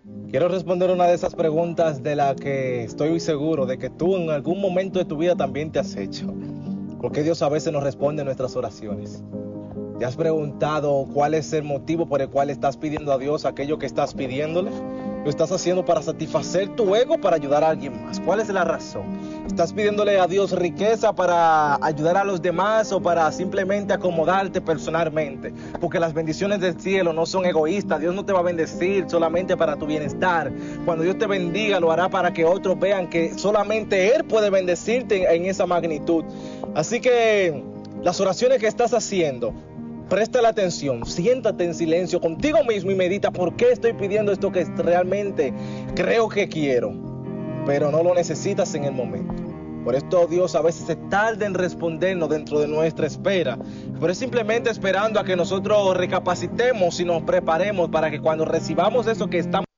Quiero responder una de esas preguntas de la que estoy seguro de que tú en algún momento de tu vida también te has hecho. ¿Por qué Dios a veces nos responde nuestras oraciones? ¿Te has preguntado cuál es el motivo por el cual estás pidiendo a Dios aquello que estás pidiéndole? ¿Lo estás haciendo para satisfacer tu ego o para ayudar a alguien más? ¿Cuál es la razón? ¿Estás pidiéndole a Dios riqueza para ayudar a los demás o para simplemente acomodarte personalmente? Porque las bendiciones del cielo no son egoístas. Dios no te va a bendecir solamente para tu bienestar. Cuando Dios te bendiga, lo hará para que otros vean que solamente Él puede bendecirte en esa magnitud. Así que las oraciones que estás haciendo, presta la atención, siéntate en silencio contigo mismo y medita por qué estoy pidiendo esto que realmente creo que quiero, pero no lo necesitas en el momento. Por esto Dios a veces se tarda en respondernos dentro de nuestra espera, pero es simplemente esperando a que nosotros recapacitemos y nos preparemos para que cuando recibamos eso que estamos